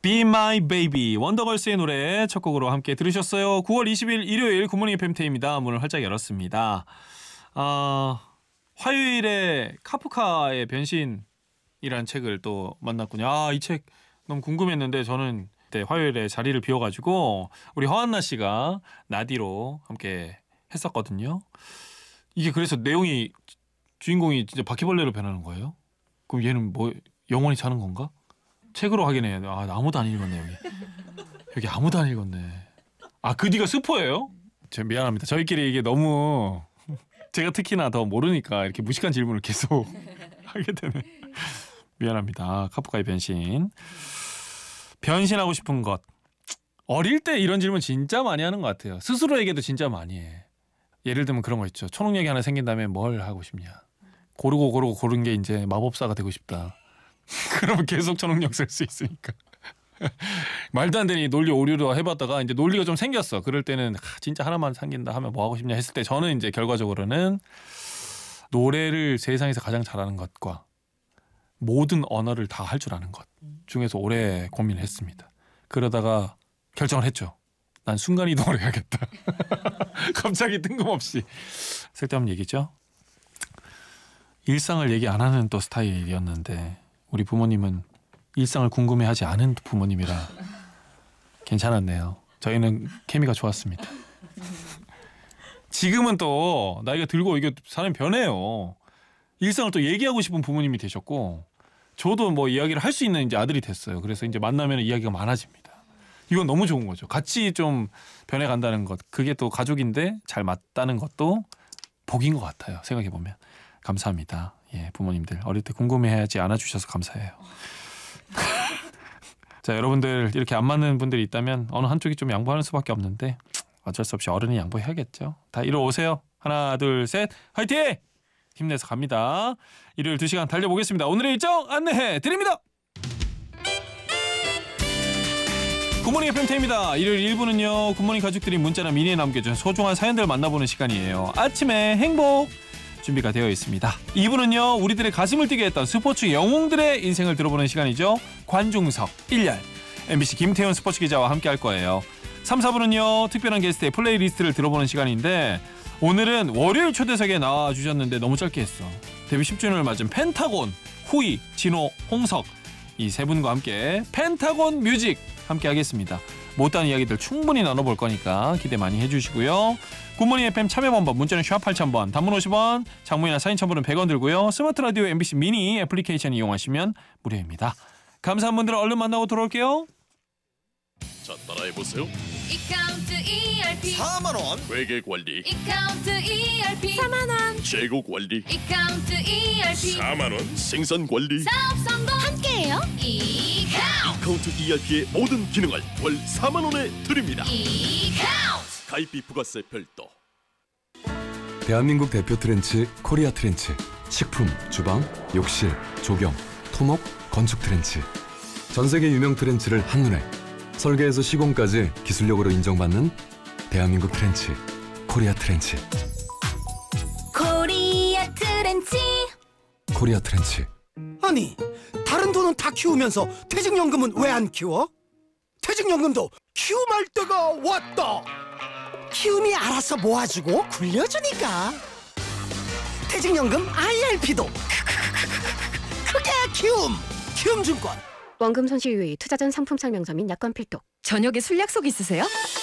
Be My Baby 원더걸스의 노래 첫 곡으로 함께 들으셨어요. 9월 20일 일요일 굿모닝 FMT입니다. 문을 활짝 열었습니다. 화요일에 카프카의 변신이라는 책을 또 만났군요. 이 책 너무 궁금했는데 저는 그때 화요일에 자리를 비워가지고 우리 허한나 씨가 나디로 함께 했었거든요. 이게 그래서 내용이 주인공이 진짜 바퀴벌레로 변하는 거예요? 그럼 얘는 뭐 영원히 사는 건가? 책으로 확인해야 돼. 아무도 안 읽었네 여기 아무도 안 읽었네. 그 뒤가 스포예요? 미안합니다. 저희끼리 이게 너무 제가 특히나 더 모르니까 이렇게 무식한 질문을 계속 하게 되네. 미안합니다. 카프카의 변신하고 싶은 것. 어릴 때 이런 질문 진짜 많이 하는 것 같아요. 스스로에게도 진짜 많이 해. 예를 들면 그런 거 있죠. 초능력이 하나 생긴다면 뭘 하고 싶냐. 고르고 고른 게 이제 마법사가 되고 싶다. 그러면 계속 초능력 쓸 수 있으니까. 말도 안 되니 논리 오류로 해봤다가 이제 논리가 좀 생겼어. 그럴 때는 진짜 하나만 생긴다 하면 뭐 하고 싶냐 했을 때 저는 이제 결과적으로는 노래를 세상에서 가장 잘하는 것과 모든 언어를 다 할 줄 아는 것 중에서 오래 고민을 했습니다. 그러다가 결정을 했죠. 난 순간이동을 해야겠다. 갑자기 뜬금없이. 쓸데없는 얘기죠. 일상을 얘기 안 하는 또 스타일이었는데 우리 부모님은 일상을 궁금해하지 않은 부모님이라 괜찮았네요. 저희는 케미가 좋았습니다. 지금은 또 나이가 들고 이게 사람이 변해요. 일상을 또 얘기하고 싶은 부모님이 되셨고 저도 뭐 이야기를 할 수 있는 이제 아들이 됐어요. 그래서 이제 만나면 이야기가 많아집니다. 이건 너무 좋은 거죠. 같이 좀 변해간다는 것. 그게 또 가족인데 잘 맞다는 것도 복인 것 같아요. 생각해보면. 감사합니다. 예, 부모님들 어릴 때 궁금해하지 않아주셔서 감사해요. 자, 여러분들 이렇게 안 맞는 분들이 있다면 어느 한쪽이 좀 양보하는 수밖에 없는데 어쩔 수 없이 어른이 양보해야겠죠. 다 이리 오세요. 하나 둘 셋 화이팅! 힘내서 갑니다. 일요일 2시간 달려보겠습니다. 오늘의 일정 안내해 드립니다. 굿모닝 FMT입니다. 일요일 1부는요. 굿모닝 가족들이 문자나 미니에 남겨준 소중한 사연들 만나보는 시간이에요. 아침에 행복 준비가 되어 있습니다. 2부는요. 우리들의 가슴을 뛰게 했던 스포츠 영웅들의 인생을 들어보는 시간이죠. 관중석 1열 MBC 김태훈 스포츠 기자와 함께 할 거예요. 3, 4부는요. 특별한 게스트의 플레이리스트를 들어보는 시간인데 오늘은 월요일 초대석에 나와주셨는데 너무 짧게 했어. 데뷔 10주년을 맞은 펜타곤, 후이, 진호, 홍석 이 세 분과 함께 펜타곤 뮤직 함께 하겠습니다. 못다한 이야기들 충분히 나눠볼 거니까 기대 많이 해주시고요. 굿모닝 FM 참여 방법 문자는 샵 8000번 단문 50원 장문이나 사인 첨부는 100원 들고요. 스마트 라디오 MBC 미니 애플리케이션 이용하시면 무료입니다. 감사한 분들 얼른 만나고 돌아올게요. 자, 따라해보세요. 이카운트 ERP 4만원 회계관리, 이카운트 ERP 4만원 재고 관리, 이카운트 ERP 4만원 생산관리. 사업 성공 함께해요. 이카운트 카운트 ERP의 모든 기능을 월 4만원에 드립니다. 이카운트 가입비 부가세 별도. 대한민국 대표 트렌치 코리아 트렌치. 식품, 주방, 욕실, 조경, 토목, 건축 트렌치. 전 세계 유명 트렌치를 한눈에 설계에서 시공까지 기술력으로 인정받는 대한민국 트렌치 코리아 트렌치. 코리아 트렌치. 코리아 트렌치. 아니, 다른 돈은 다 키우면서 퇴직연금은 왜 안 키워? 퇴직연금도 키움할 때가 왔다. 키움이 알아서 모아주고 굴려주니까. 퇴직연금 IRP도 크게 키움. 키움증권. 원금 손실 유의 투자전 상품 설명서 및 약관 필독. 저녁에 술 약속 있으세요?